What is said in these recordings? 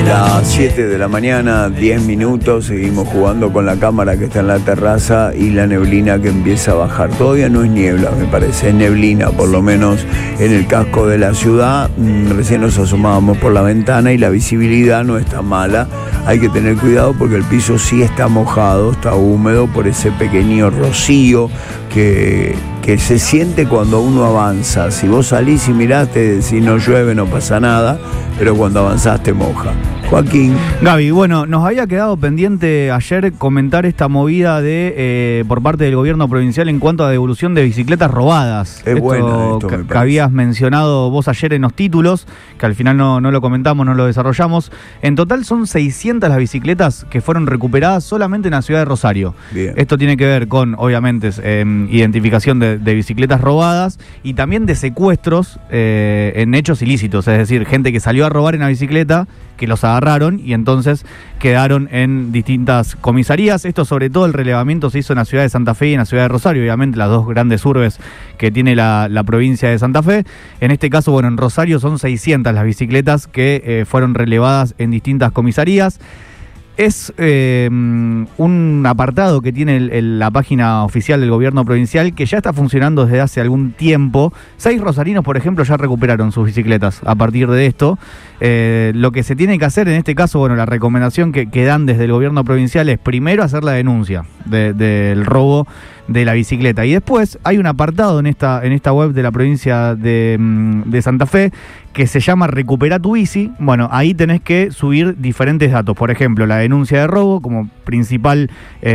Las 7 de la mañana, 10 minutos, seguimos jugando con la cámara que está en la terraza y la neblina que empieza a bajar. Todavía no es niebla, me parece, es neblina, por lo menos en el casco de la ciudad. Recién nos asomábamos por la ventana y la visibilidad no está mala. Hay que tener cuidado porque el piso sí está mojado, está húmedo por ese pequeño rocío que se siente cuando uno avanza. Si vos salís y miraste, si no llueve no pasa nada, pero cuando avanzás te moja. Joaquín. Gaby, bueno, nos había quedado pendiente ayer comentar esta movida de por parte del gobierno provincial en cuanto a devolución de bicicletas robadas. Es bueno esto, que habías mencionado vos ayer en los títulos, que al final no lo comentamos, no lo desarrollamos. En total son 600 las bicicletas que fueron recuperadas solamente en la ciudad de Rosario. Bien. Esto tiene que ver con, obviamente, identificación de bicicletas robadas y también de secuestros en hechos ilícitos, es decir, gente que salió a robar en la bicicleta, que los agarraron y entonces quedaron en distintas comisarías. Esto, sobre todo, el relevamiento se hizo en la ciudad de Santa Fe y en la ciudad de Rosario, obviamente las dos grandes urbes que tiene la provincia de Santa Fe. En este caso, bueno, en Rosario son 600 las bicicletas que fueron relevadas en distintas comisarías. Es un apartado que tiene la página oficial del gobierno provincial que ya está funcionando desde hace algún tiempo. 6 rosarinos, por ejemplo, ya recuperaron sus bicicletas a partir de esto. Lo que se tiene que hacer en este caso, bueno, la recomendación que dan desde el gobierno provincial es primero hacer la denuncia del robo de la bicicleta. Y después hay un apartado en esta web de la provincia de Santa Fe que se llama Recupera tu bici. Bueno, ahí tenés que subir diferentes datos. Por ejemplo, la denuncia de robo como principal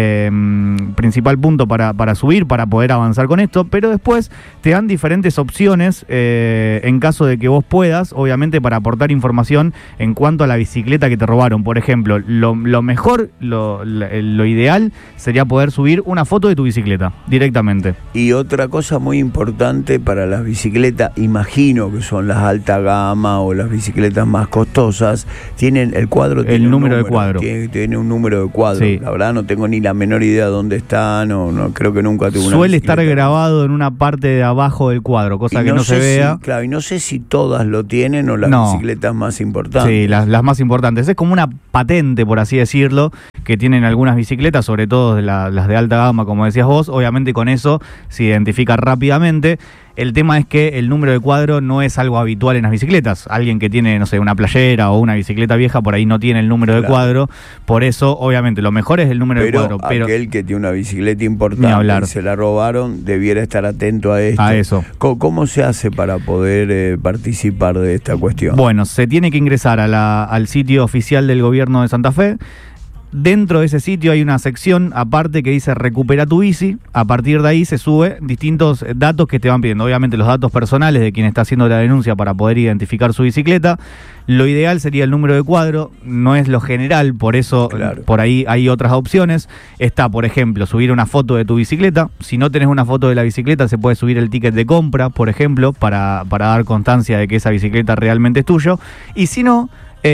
punto para subir, para poder avanzar con esto. Pero después te dan diferentes opciones en caso de que vos puedas, obviamente, para aportar información en cuanto a la bicicleta que te robaron. Por ejemplo, lo mejor, lo ideal sería poder subir una foto de tu bicicleta directamente. Y otra cosa muy importante para las bicicletas, imagino que son las alta gama o las bicicletas más costosas, tienen el cuadro, el número de cuadro. Tiene un número de cuadro. Sí. La verdad no tengo ni la menor idea de dónde está, no creo que nunca tuve una Suele bicicleta. Estar grabado en una parte de abajo del cuadro, cosa que no se vea. Claro, y no sé si todas lo tienen o las bicicletas más importantes. Sí, las más importantes. Es como una patente, por así decirlo, que tienen algunas bicicletas, sobre todo las de alta gama, como decías vos. Obviamente con eso se identifica rápidamente. El tema es que el número de cuadro no es algo habitual en las bicicletas. Alguien que tiene, no sé, una playera o una bicicleta vieja, por ahí no tiene el número de cuadro. Por eso, obviamente, lo mejor es el número de cuadro. Pero aquel que tiene una bicicleta importante y se la robaron, debiera estar atento a esto. A eso. ¿Cómo se hace para poder participar de esta cuestión? Bueno, se tiene que ingresar al sitio oficial del gobierno de Santa Fe. Dentro de ese sitio hay una sección aparte que dice Recupera tu bici. A partir de ahí se sube distintos datos que te van pidiendo. Obviamente los datos personales de quien está haciendo la denuncia para poder identificar su bicicleta. Lo ideal sería el número de cuadro, no es lo general, por eso por ahí hay otras opciones. Está, por ejemplo, subir una foto de tu bicicleta. Si no tenés una foto de la bicicleta, se puede subir el ticket de compra, por ejemplo, para dar constancia de que esa bicicleta realmente es tuyo. Y si no,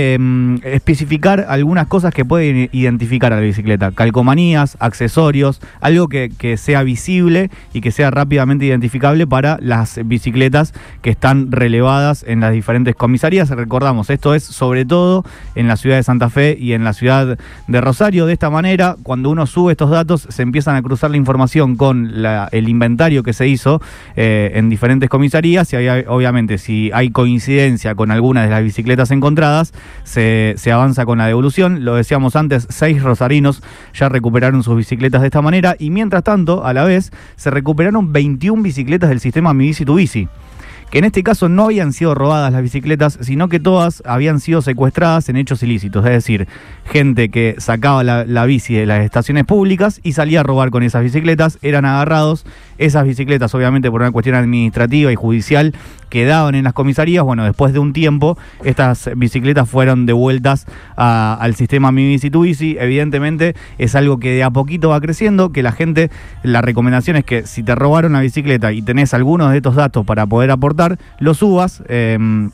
especificar algunas cosas que pueden identificar a la bicicleta, calcomanías, accesorios, algo que sea visible y que sea rápidamente identificable para las bicicletas que están relevadas en las diferentes comisarías. Recordamos, esto es sobre todo en la ciudad de Santa Fe y en la ciudad de Rosario. De esta manera, cuando uno sube estos datos, se empiezan a cruzar la información con el inventario que se hizo en diferentes comisarías y obviamente si hay coincidencia con alguna de las bicicletas encontradas, se avanza con la devolución. Lo decíamos antes, 6 rosarinos ya recuperaron sus bicicletas de esta manera y mientras tanto, a la vez, se recuperaron 21 bicicletas del sistema Mi Bici Tu Bici, que en este caso no habían sido robadas las bicicletas, sino que todas habían sido secuestradas en hechos ilícitos, es decir, gente que sacaba la bici de las estaciones públicas y salía a robar con esas bicicletas, eran agarrados. Esas bicicletas, obviamente por una cuestión administrativa y judicial, quedaban en las comisarías. Bueno, después de un tiempo, estas bicicletas fueron devueltas al sistema Mi Bici Tu Bici. Evidentemente es algo que de a poquito va creciendo, que la gente, la recomendación es que si te robaron la bicicleta y tenés algunos de estos datos para poder aportar, lo subas.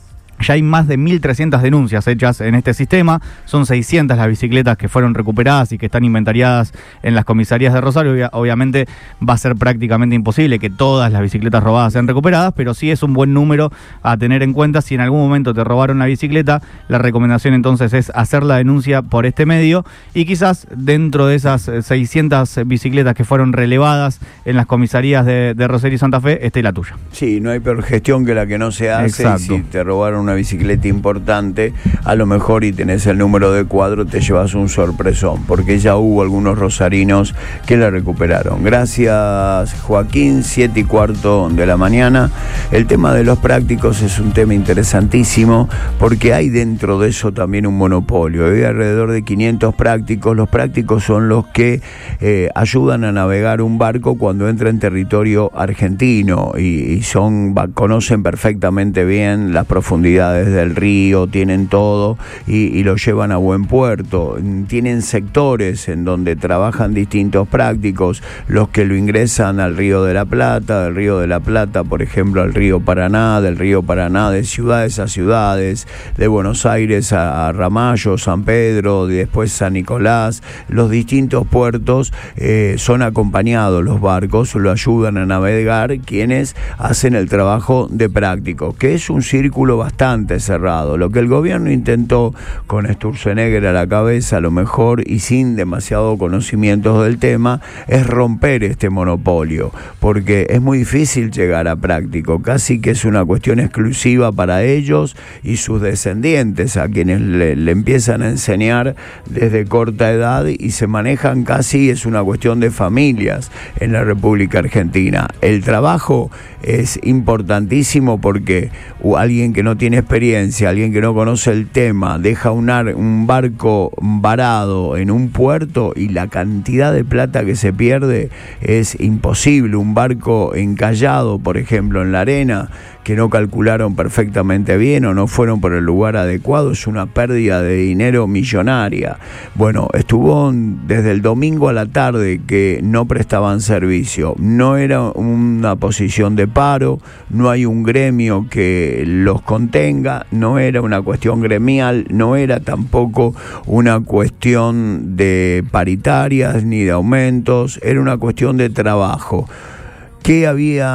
Ya hay más de 1.300 denuncias hechas en este sistema, son 600 las bicicletas que fueron recuperadas y que están inventariadas en las comisarías de Rosario. Obviamente va a ser prácticamente imposible que todas las bicicletas robadas sean recuperadas, pero sí es un buen número a tener en cuenta. Si en algún momento te robaron la bicicleta, la recomendación entonces es hacer la denuncia por este medio, y quizás dentro de esas 600 bicicletas que fueron relevadas en las comisarías de Rosario y Santa Fe esté la tuya. Sí, no hay peor gestión que la que no se hace. Exacto. Y si te robaron una bicicleta importante, a lo mejor y tenés el número de cuadro, te llevas un sorpresón, porque ya hubo algunos rosarinos que la recuperaron. Gracias, Joaquín. 7:15 de la mañana. El tema de los prácticos es un tema interesantísimo, porque hay dentro de eso también un monopolio. Hay alrededor de 500 prácticos. Los prácticos son los que ayudan a navegar un barco cuando entra en territorio argentino, y conocen perfectamente bien las profundidades del río, tienen todo y lo llevan a buen puerto. Tienen sectores en donde trabajan distintos prácticos, los que lo ingresan al Río de la Plata, del Río de la Plata, por ejemplo, al Río Paraná, del Río Paraná de ciudades a ciudades, de Buenos Aires a Ramallo, San Pedro, y después San Nicolás. Los distintos puertos son acompañados, los barcos lo ayudan a navegar quienes hacen el trabajo de práctico, que es un círculo bastante cerrado. Lo que el gobierno intentó, con Sturzenegger a la cabeza, a lo mejor, y sin demasiado conocimientos del tema, es romper este monopolio, porque es muy difícil llegar a práctico, casi que es una cuestión exclusiva para ellos y sus descendientes, a quienes le empiezan a enseñar desde corta edad, y se manejan casi, es una cuestión de familias en la República Argentina. El trabajo es importantísimo porque alguien que no tiene experiencia, alguien que no conoce el tema, deja un barco varado en un puerto, y la cantidad de plata que se pierde es imposible. Un barco encallado, por ejemplo, en la arena, que no calcularon perfectamente bien o no fueron por el lugar adecuado, es una pérdida de dinero millonaria. Bueno, estuvo desde el domingo a la tarde que no prestaban servicio. No era una posición de paro, no hay un gremio que los contenga, no era una cuestión gremial, no era tampoco una cuestión de paritarias ni de aumentos, era una cuestión de trabajo. ¿Qué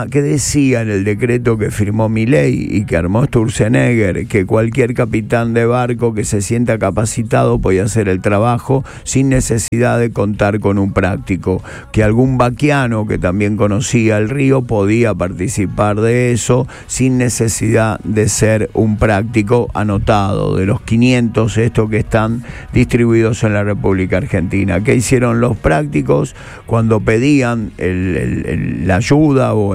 decía en el decreto que firmó Milei y que armó Sturzenegger? Que cualquier capitán de barco que se sienta capacitado podía hacer el trabajo sin necesidad de contar con un práctico. Que algún vaquiano que también conocía el río podía participar de eso sin necesidad de ser un práctico anotado. De los 500 estos que están distribuidos en la República Argentina. ¿Qué hicieron los prácticos cuando pedían la ayuda o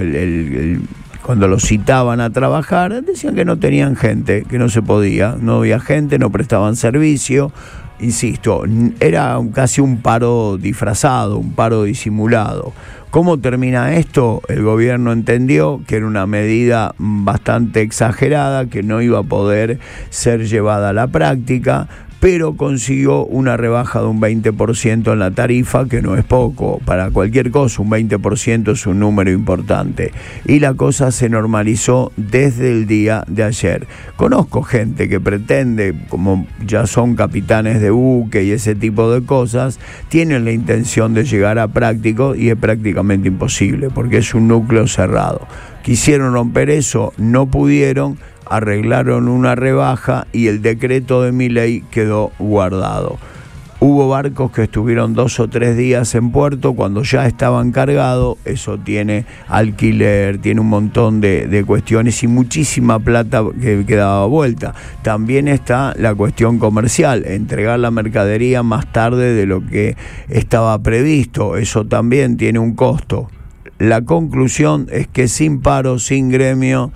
cuando los citaban a trabajar? Decían que no tenían gente, que no se podía, no había gente, no prestaban servicio. Insisto, era casi un paro disfrazado, un paro disimulado. ¿Cómo termina esto? El gobierno entendió que era una medida bastante exagerada, que no iba a poder ser llevada a la práctica, pero consiguió una rebaja de un 20% en la tarifa, que no es poco. Para cualquier cosa, un 20% es un número importante. Y la cosa se normalizó desde el día de ayer. Conozco gente que pretende, como ya son capitanes de buque y ese tipo de cosas, tienen la intención de llegar a práctico, y es prácticamente imposible, porque es un núcleo cerrado. Quisieron romper eso, no pudieron, arreglaron una rebaja y el decreto de Milei quedó guardado. Hubo barcos que estuvieron 2 o 3 días en puerto cuando ya estaban cargados. Eso tiene alquiler, tiene un montón de cuestiones y muchísima plata que daba vuelta. También está la cuestión comercial, entregar la mercadería más tarde de lo que estaba previsto. Eso también tiene un costo. La conclusión es que sin paro, sin gremio,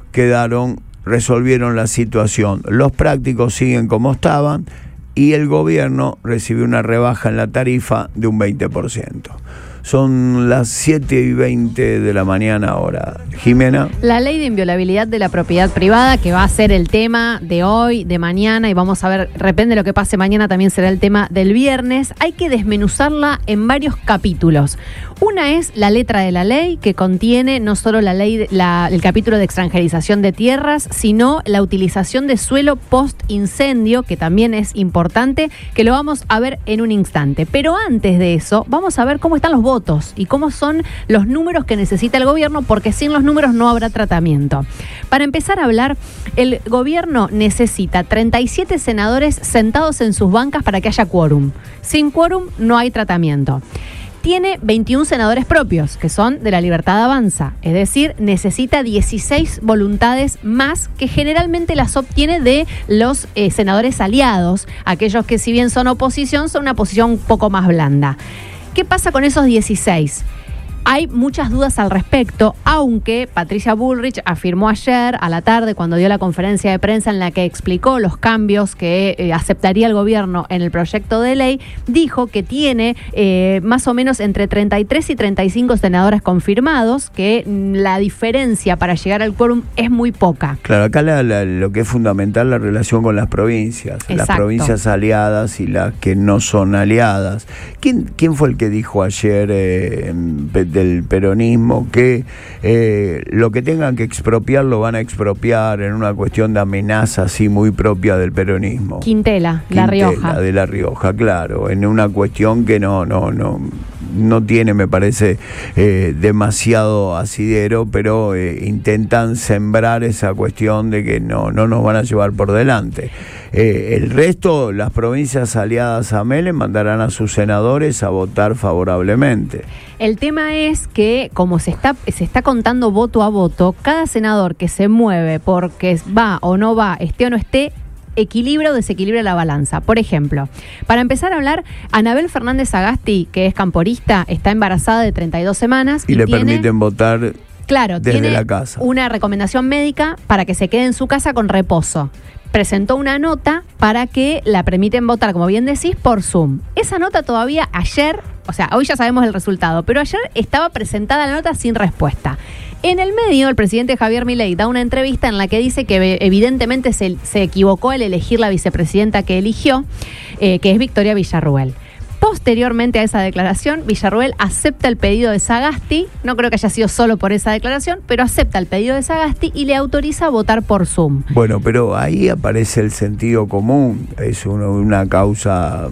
resolvieron la situación. Los prácticos siguen como estaban y el gobierno recibió una rebaja en la tarifa de un 20%. Son las 7:20 de la mañana ahora. Jimena. La ley de inviolabilidad de la propiedad privada, que va a ser el tema de hoy, de mañana, y vamos a ver, depende de lo que pase mañana, también será el tema del viernes. Hay que desmenuzarla en varios capítulos. Una es la letra de la ley, que contiene no solo la ley, el capítulo de extranjerización de tierras, sino la utilización de suelo post-incendio, que también es importante, que lo vamos a ver en un instante. Pero antes de eso, vamos a ver cómo están los votos y cómo son los números que necesita el gobierno, porque sin los números no habrá tratamiento. Para empezar a hablar, el gobierno necesita 37 senadores sentados en sus bancas para que haya quórum. Sin quórum no hay tratamiento. Tiene 21 senadores propios, que son de la Libertad Avanza. Es decir, necesita 16 voluntades más, que generalmente las obtiene de los senadores aliados, aquellos que si bien son oposición, son una posición un poco más blanda. ¿Qué pasa con esos 16? Hay muchas dudas al respecto, aunque Patricia Bullrich afirmó ayer a la tarde, cuando dio la conferencia de prensa en la que explicó los cambios que aceptaría el gobierno en el proyecto de ley, dijo que tiene más o menos entre 33 y 35 senadores confirmados, que la diferencia para llegar al quórum es muy poca. Claro, acá lo que es fundamental la relación con las provincias. Exacto. Las provincias aliadas y las que no son aliadas. ¿Quién fue el que dijo ayer del peronismo que lo que tengan que expropiar lo van a expropiar, en una cuestión de amenaza así muy propia del peronismo? Quintela, La Rioja. De La Rioja, claro, en una cuestión que no tiene, me parece, demasiado asidero, pero intentan sembrar esa cuestión de que no nos van a llevar por delante. El resto, las provincias aliadas a Menem mandarán a sus senadores a votar favorablemente. El tema es que, como se está contando voto a voto, cada senador que se mueve porque va o no va, esté o no esté, equilibra o desequilibra la balanza. Por ejemplo, para empezar a hablar, Anabel Fernández Sagasti, que es camporista, está embarazada de 32 semanas. Y le permiten votar, claro, desde la casa. Una recomendación médica para que se quede en su casa con reposo. Presentó una nota para que la permiten votar, como bien decís, por Zoom. Esa nota todavía ayer, o sea, hoy ya sabemos el resultado, pero ayer estaba presentada la nota sin respuesta. En el medio, el presidente Javier Milei da una entrevista en la que dice que evidentemente se equivocó al elegir la vicepresidenta que eligió, que es Victoria Villarruel. Posteriormente a esa declaración, Villarruel acepta el pedido de Sagasti, no creo que haya sido solo por esa declaración, pero acepta el pedido de Sagasti y le autoriza a votar por Zoom. Bueno, pero ahí aparece el sentido común, es una causa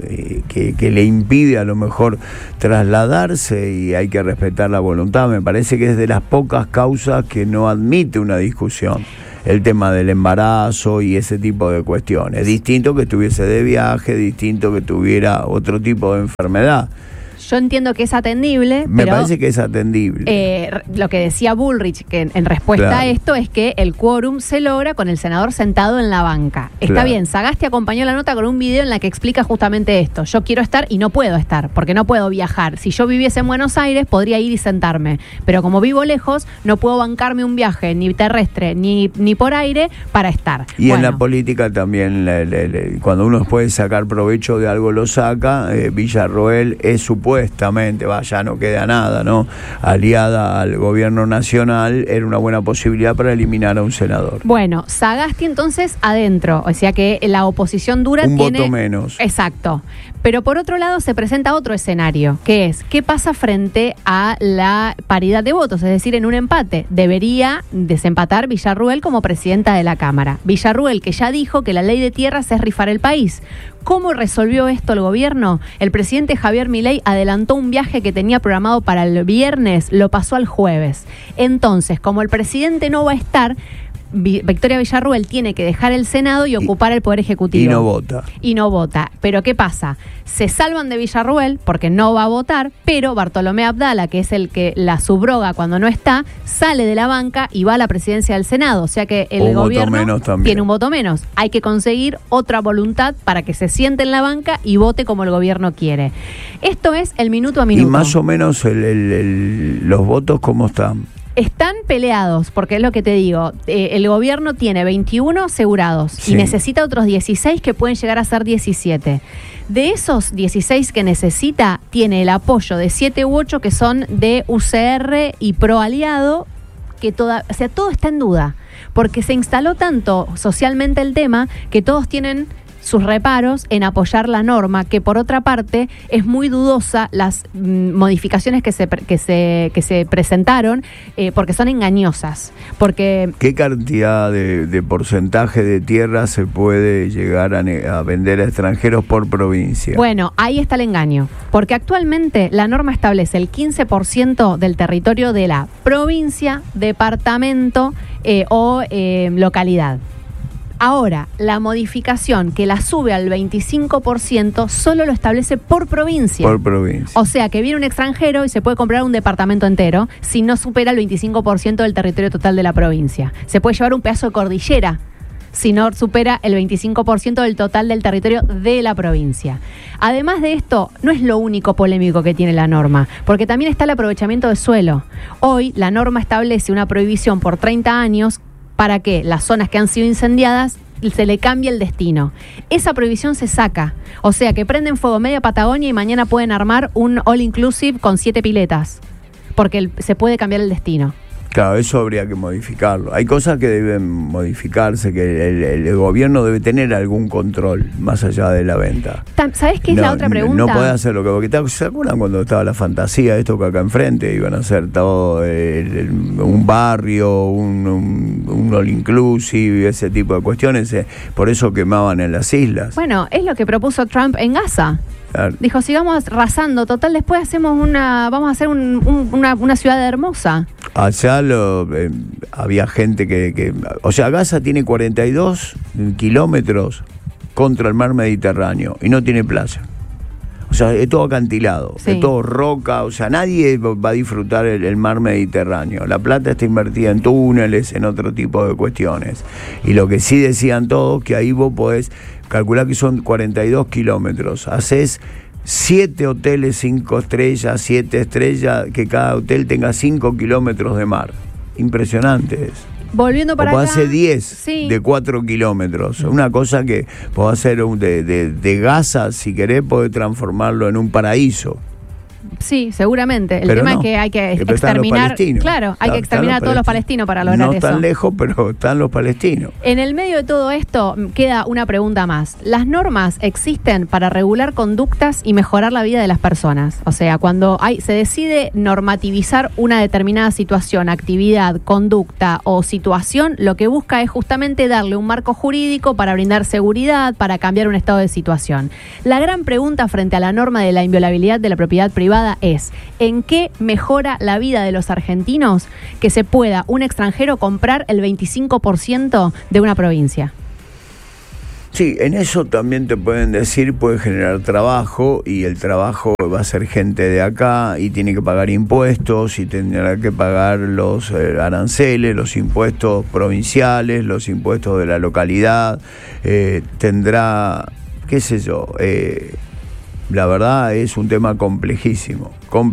que le impide a lo mejor trasladarse y hay que respetar la voluntad. Me parece que es de las pocas causas que no admite una discusión. El tema del embarazo y ese tipo de cuestiones. Distinto que estuviese de viaje, distinto que tuviera otro tipo de enfermedad. Yo entiendo que es atendible, Me parece que es atendible. Lo que decía Bullrich, que en respuesta a esto, es que el quórum se logra con el senador sentado en la banca. Está bien, Sagasti acompañó la nota con un video en la que explica justamente esto. Yo quiero estar y no puedo estar, porque no puedo viajar. Si yo viviese en Buenos Aires, podría ir y sentarme. Pero como vivo lejos, no puedo bancarme un viaje ni terrestre ni por aire para estar. Y en la política también, cuando uno puede sacar provecho de algo, lo saca. Villarroel es supuestamente, ya no queda nada, ¿no? Aliada al gobierno nacional, era una buena posibilidad para eliminar a un senador. Bueno, Sagasti entonces adentro, o sea que la oposición dura un tiene... voto menos. Exacto. Pero por otro lado se presenta otro escenario, que es, ¿qué pasa frente a la paridad de votos? Es decir, en un empate, debería desempatar Villarruel como presidenta de la Cámara. Villarruel, que ya dijo que la ley de tierras es rifar el país. ¿Cómo resolvió esto el gobierno? El presidente Javier Milei adelantó un viaje que tenía programado para el viernes, lo pasó al jueves. Entonces, como el presidente no va a estar, Victoria Villarruel tiene que dejar el Senado y ocupar el Poder Ejecutivo. Y no vota. Pero ¿qué pasa? Se salvan de Villarruel porque no va a votar, pero Bartolomé Abdala, que es el que la subroga cuando no está, sale de la banca y va a la presidencia del Senado. O sea que el gobierno tiene un voto menos. Hay que conseguir otra voluntad para que se siente en la banca y vote como el gobierno quiere. Esto es el minuto a minuto. Y más o menos los votos, ¿cómo están? Están peleados, porque es lo que te digo, el gobierno tiene 21 asegurados y necesita otros 16 que pueden llegar a ser 17. De esos 16 que necesita, tiene el apoyo de 7 u 8 que son de UCR y Pro Aliado, que todo está en duda, porque se instaló tanto socialmente el tema que todos tienen sus reparos en apoyar la norma, que por otra parte es muy dudosa las modificaciones que se presentaron, porque son engañosas. Porque ¿qué cantidad de porcentaje de tierra se puede llegar a vender a extranjeros por provincia? Bueno, ahí está el engaño, porque actualmente la norma establece el 15% del territorio de la provincia, departamento o localidad. Ahora, la modificación que la sube al 25% solo lo establece por provincia. Por provincia. O sea, que viene un extranjero y se puede comprar un departamento entero si no supera el 25% del territorio total de la provincia. Se puede llevar un pedazo de cordillera si no supera el 25% del total del territorio de la provincia. Además de esto, no es lo único polémico que tiene la norma, porque también está el aprovechamiento de suelo. Hoy, la norma establece una prohibición por 30 años para que las zonas que han sido incendiadas se le cambie el destino. Esa prohibición se saca. O sea que prenden fuego media Patagonia y mañana pueden armar un all inclusive con 7 piletas. Porque se puede cambiar el destino. Claro, eso habría que modificarlo. Hay cosas que deben modificarse, que el gobierno debe tener algún control más allá de la venta. ¿Sabes qué es la otra pregunta? No puede hacer lo que... ¿Se acuerdan cuando estaba la fantasía, esto que acá enfrente iban a hacer todo un barrio, un all inclusive, ese tipo de cuestiones? Por eso quemaban en las islas. Bueno, es lo que propuso Trump en Gaza. Claro. Dijo, sigamos arrasando, total, después vamos a hacer una ciudad hermosa. Allá había gente que... O sea, Gaza tiene 42 kilómetros contra el mar Mediterráneo y no tiene playa. O sea, es todo acantilado, es todo roca, o sea, nadie va a disfrutar el mar Mediterráneo. La plata está invertida en túneles, en otro tipo de cuestiones. Y lo que sí decían todos, que ahí vos podés calcular que son 42 kilómetros. Haces 7 hoteles 5 estrellas, 7 estrellas, que cada hotel tenga 5 kilómetros de mar. Impresionante es. Volviendo para acá. O acá. hacer 10 de 4 kilómetros. Una cosa que podés hacer de Gaza, si querés, podés transformarlo en un paraíso. Sí, seguramente. El pero tema no, es que hay que exterminar. Claro, hay que exterminar a todos los palestinos para lograr eso. No tan lejos, pero están los palestinos. En el medio de todo esto queda una pregunta más. ¿Las normas existen para regular conductas y mejorar la vida de las personas? O sea, cuando se decide normativizar una determinada situación, actividad, conducta o situación, lo que busca es justamente darle un marco jurídico para brindar seguridad, para cambiar un estado de situación. La gran pregunta frente a la norma de la inviolabilidad de la propiedad privada es: ¿en qué mejora la vida de los argentinos que se pueda un extranjero comprar el 25% de una provincia? Sí, en eso también te pueden decir, puede generar trabajo, y el trabajo va a ser gente de acá y tiene que pagar impuestos y tendrá que pagar los aranceles, los impuestos provinciales, los impuestos de la localidad, tendrá, qué sé yo, la verdad es un tema complejísimo.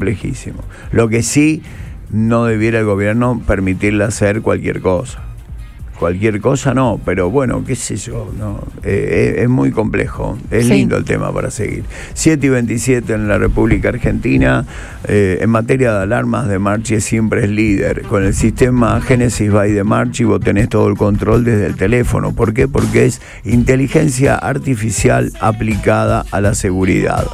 Lo que sí, no debiera el gobierno permitirle hacer cualquier cosa. Cualquier cosa no, pero bueno, qué sé yo, ¿no? Es muy complejo, es lindo el tema para seguir. 7:27 en la República Argentina. En materia de alarmas, DeMarchi siempre es líder. Con el sistema Genesis by DeMarchi vos tenés todo el control desde el teléfono. ¿Por qué? Porque es inteligencia artificial aplicada a la seguridad.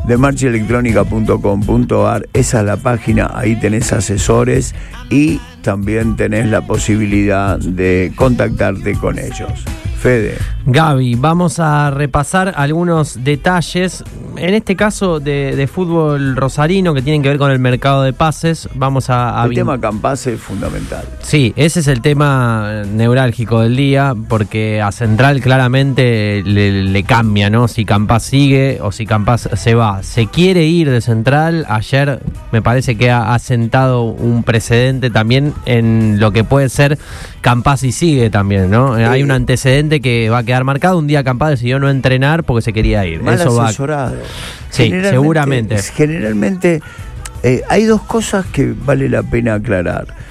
demarchielectronica.com.ar, esa es la página, ahí tenés asesores y también tenés la posibilidad de contactarte con ellos. Fede. Gaby, vamos a repasar algunos detalles, en este caso de fútbol rosarino, que tienen que ver con el mercado de pases. El tema Campase es fundamental. Sí, ese es el tema neurálgico del día, porque a Central claramente le cambia, ¿no? Si Campaz sigue o si Campaz se va. Se quiere ir de Central. Ayer me parece que ha sentado un precedente también en lo que puede ser Campaz y sigue también, ¿no? Hay un antecedente que va a quedar marcado. Un día Campaz decidió no entrenar porque se quería ir. Mal asesorado. Sí, seguramente. Generalmente hay dos cosas que vale la pena aclarar.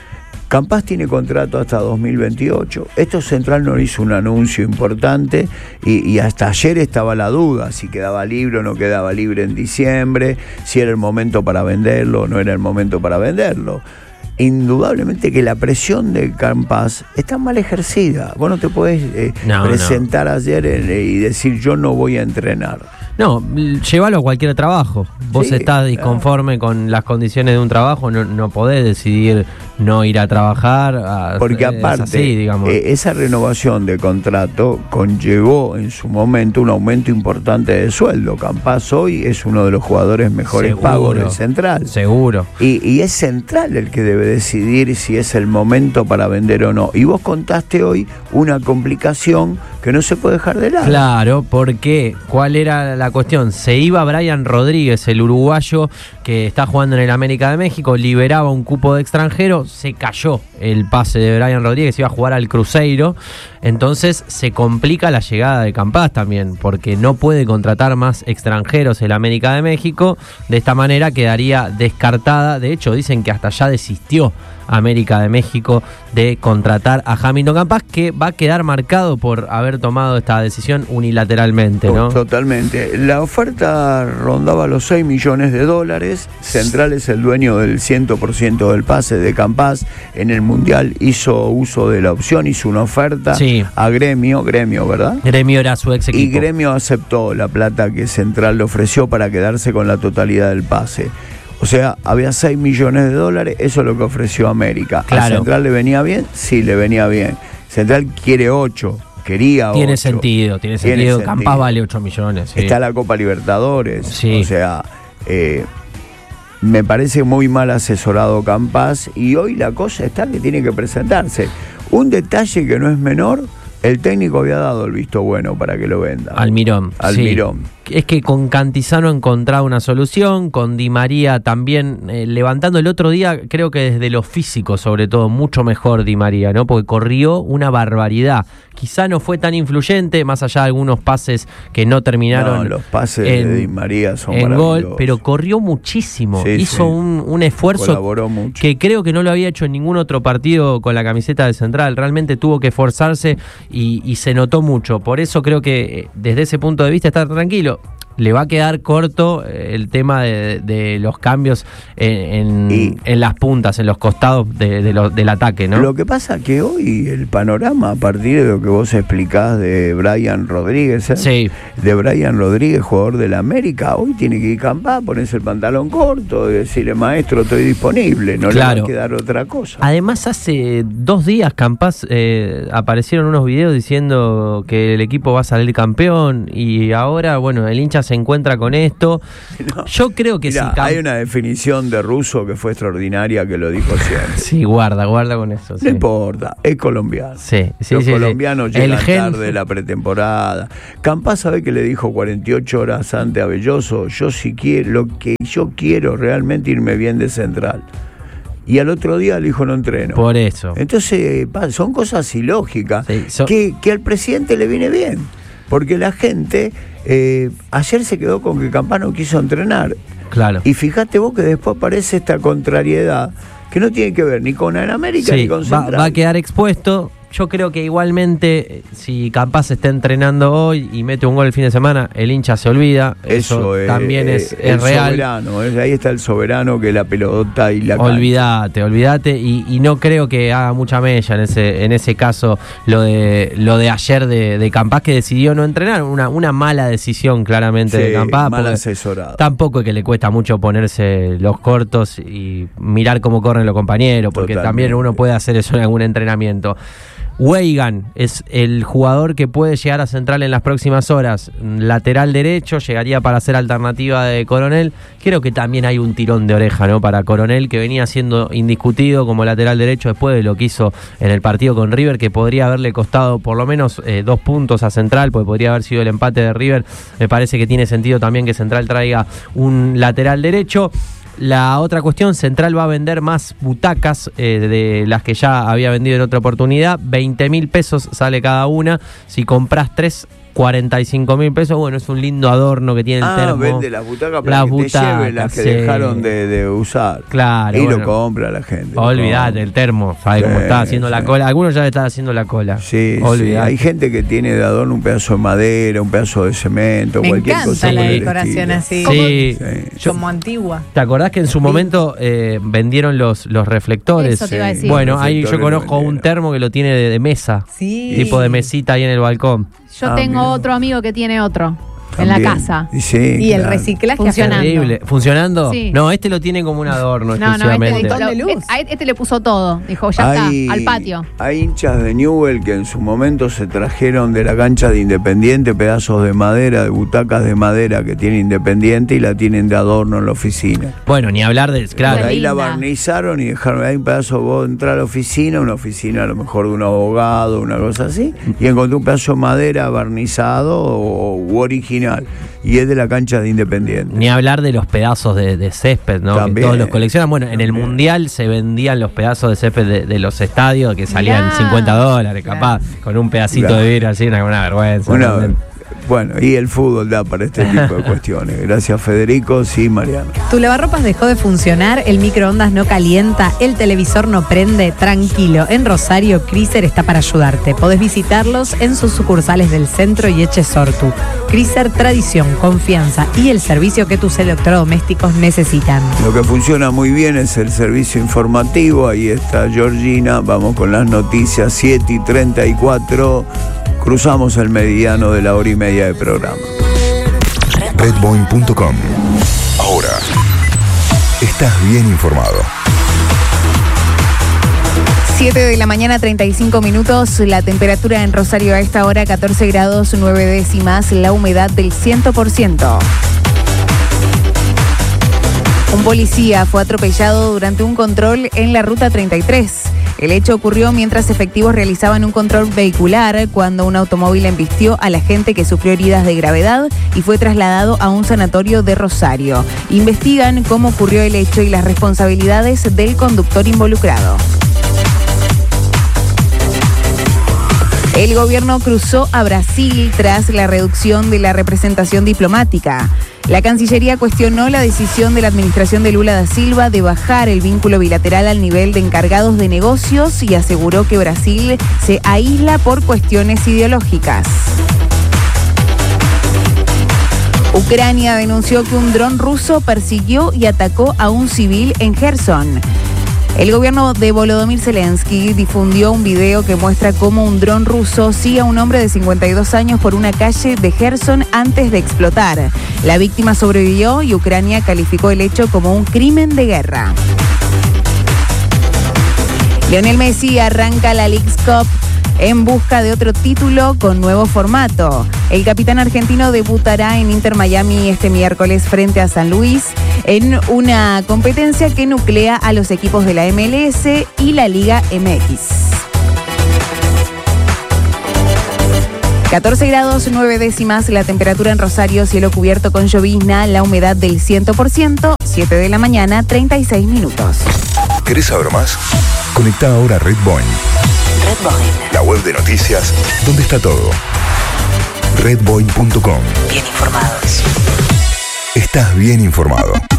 Campas tiene contrato hasta 2028. Esto Central no hizo un anuncio importante y hasta ayer estaba la duda si quedaba libre o no quedaba libre en diciembre, si era el momento para venderlo o no era el momento para venderlo. Indudablemente que la presión de Campas está mal ejercida. Vos no te podés presentar ayer y decir yo no voy a entrenar. No, llévalo a cualquier trabajo. Vos estás disconforme con las condiciones de un trabajo, no podés decidir no ir a trabajar. Porque aparte, así, digamos. Esa renovación de contrato conllevó en su momento un aumento importante de sueldo. Campas hoy es uno de los jugadores mejores pagos del Central. Seguro. Y es Central el que debe decidir si es el momento para vender o no. Y vos contaste hoy una complicación que no se puede dejar de lado. Claro, porque ¿cuál era la cuestión? Se iba Brian Rodríguez, el uruguayo que está jugando en el América de México, liberaba un cupo de extranjero, se cayó el pase de Brian Rodríguez, iba a jugar al Cruzeiro, entonces se complica la llegada de Campas también, porque no puede contratar más extranjeros el América de México, de esta manera quedaría descartada, de hecho dicen que hasta ya desistió América de México de contratar a Hamilton Campas, que va a quedar marcado por haber tomado esta decisión unilateralmente, ¿no? Totalmente. La oferta rondaba los $6 millones. Central es el dueño del 100% del pase de Campas. En el Mundial hizo uso de la opción, hizo una oferta a Gremio, ¿verdad? Gremio era su ex equipo. Y Gremio aceptó la plata que Central le ofreció para quedarse con la totalidad del pase. O sea, había $6 millones, eso es lo que ofreció América. Claro. ¿A Central le venía bien? Sí, le venía bien. Central quiere 8, quería 8. Tiene sentido. Campas vale 8 millones. Sí. Está la Copa Libertadores. Sí. O sea, me parece muy mal asesorado Campas y hoy la cosa está que tiene que presentarse. Un detalle que no es menor, el técnico había dado el visto bueno para que lo venda. Almirón. Es que con Cantizano ha encontrado una solución, con Di María también levantando el otro día, creo que desde lo físico sobre todo, mucho mejor Di María, ¿no? Porque corrió una barbaridad. Quizá no fue tan influyente, más allá de algunos pases que no terminaron. No, los pases de Di María son en gol, pero corrió muchísimo. Hizo un esfuerzo. Colaboró mucho. Que creo que no lo había hecho en ningún otro partido con la camiseta de Central. Realmente tuvo que esforzarse y se notó mucho. Por eso creo que desde ese punto de vista está tranquilo. Le va a quedar corto el tema de los cambios en las puntas, en los costados del ataque, ¿no? Lo que pasa que hoy el panorama, a partir de lo que vos explicás de Brian Rodríguez, de Brian Rodríguez, jugador del América, hoy tiene que ir Campas, ponerse el pantalón corto y decirle, maestro, estoy disponible, no le va a quedar otra cosa. Además, hace 2 días Campas aparecieron unos videos diciendo que el equipo va a salir campeón y ahora, bueno, el hincha se encuentra con esto. No, yo creo que hay una definición de Russo que fue extraordinaria, que lo dijo siempre. Sí, guarda con eso. No importa, es colombiano. Los colombianos llegan tarde la pretemporada. Campas sabe que le dijo 48 horas antes a Belloso, yo si quiero, lo que yo quiero realmente irme bien de Central. Y al otro día le dijo no entreno. Por eso. Entonces son cosas ilógicas que al presidente le viene bien. Porque la gente ayer se quedó con que Campas no quiso entrenar. Claro. Y fíjate vos que después aparece esta contrariedad que no tiene que ver ni con el América ni con Central. Va a quedar expuesto. Yo creo que igualmente, si Campas está entrenando hoy y mete un gol el fin de semana, el hincha se olvida. Eso también es real. Soberano, ahí está el soberano que la pelota y la Olvídate. Y no creo que haga mucha mella en ese caso lo de ayer de Campas, que decidió no entrenar. Una mala decisión claramente de Campas. Mal asesorado. Tampoco es que le cuesta mucho ponerse los cortos y mirar cómo corren los compañeros, porque también uno puede hacer eso en algún entrenamiento. Weigan es el jugador que puede llegar a Central en las próximas horas, lateral derecho, llegaría para ser alternativa de Coronel. Creo que también hay un tirón de oreja, ¿no?, para Coronel, que venía siendo indiscutido como lateral derecho después de lo que hizo en el partido con River, que podría haberle costado por lo menos 2 puntos a Central, porque podría haber sido el empate de River. Me parece que tiene sentido también que Central traiga un lateral derecho. La otra cuestión, Central va a vender más butacas de las que ya había vendido en otra oportunidad. 20.000 pesos sale cada una. Si compras 3, 45.000 pesos. Bueno, es un lindo adorno que tiene el termo. Vende las butacas para que te lleven las que dejaron de usar. Claro. Y lo compra la gente. Olvídate, el termo, ¿sabes cómo está haciendo la cola? Algunos ya están haciendo la cola. Sí, hay gente que tiene de adorno un pedazo de madera, un pedazo de cemento, Me cualquier encanta cosa. la decoración así. Sí. Como antigua. ¿Te acordás que en su momento vendieron los reflectores? Eso te iba a decir. Bueno, ahí yo conozco un termo que lo tiene de mesa. Sí. Tipo de mesita ahí en el balcón. Yo tengo otro amigo que tiene otro. En la casa. Y el reciclaje funcionando. Increíble. ¿Funcionando? Sí. No, este lo tiene como un adorno exclusivamente. Este le puso todo. Dijo, ya está, al patio. Hay hinchas de Newell que en su momento se trajeron de la cancha de Independiente pedazos de madera, de butacas de madera que tiene Independiente y la tienen de adorno en la oficina. Bueno, ni hablar de... Claro. Ahí la barnizaron y dejaron ahí un pedazo, vos entrar a la oficina, una oficina a lo mejor de un abogado, una cosa así, y encontré un pedazo de madera barnizado u original. Y es de la cancha de Independiente. Ni hablar de los pedazos de césped, ¿no? También, que todos los coleccionan. Bueno, en el Mundial se vendían los pedazos de césped de los estadios que salían $50, capaz, con un pedacito de vidrio así, una vergüenza. Bueno, y el fútbol da para este tipo de cuestiones. Gracias, Federico. Sí, Mariana. Tu lavarropas dejó de funcionar, el microondas no calienta, el televisor no prende. Tranquilo, en Rosario, Criser está para ayudarte. Podés visitarlos en sus sucursales del centro y Echesortu. Criser, tradición, confianza y el servicio que tus electrodomésticos necesitan. Lo que funciona muy bien es el servicio informativo. Ahí está Georgina. Vamos con las noticias 7:34. Cruzamos el meridiano de la hora y media de programa. Redboeing.com. Ahora estás bien informado. 7 de la mañana, 35 minutos. La temperatura en Rosario a esta hora, 14 grados 9 décimas. La humedad del 100%. Un policía fue atropellado durante un control en la ruta 33. El hecho ocurrió mientras efectivos realizaban un control vehicular cuando un automóvil embistió a la gente que sufrió heridas de gravedad y fue trasladado a un sanatorio de Rosario. Investigan cómo ocurrió el hecho y las responsabilidades del conductor involucrado. El gobierno cruzó a Brasil tras la reducción de la representación diplomática. La Cancillería cuestionó la decisión de la administración de Lula da Silva de bajar el vínculo bilateral al nivel de encargados de negocios y aseguró que Brasil se aísla por cuestiones ideológicas. Ucrania denunció que un dron ruso persiguió y atacó a un civil en Gerson. El gobierno de Volodymyr Zelensky difundió un video que muestra cómo un dron ruso sigue a un hombre de 52 años por una calle de Gerson antes de explotar. La víctima sobrevivió y Ucrania calificó el hecho como un crimen de guerra. Lionel Messi arranca la Leagues Cup en busca de otro título con nuevo formato. El capitán argentino debutará en Inter Miami este miércoles frente a San Luis en una competencia que nuclea a los equipos de la MLS y la Liga MX. 14 grados 9 décimas, la temperatura en Rosario, cielo cubierto con llovizna, la humedad del 100%, 7 de la mañana, 36 minutos. ¿Querés saber más? Conecta ahora a Redboeing. Redboeing. La web de noticias, donde está todo. Redboeing.com. Bien informados. Estás bien informado.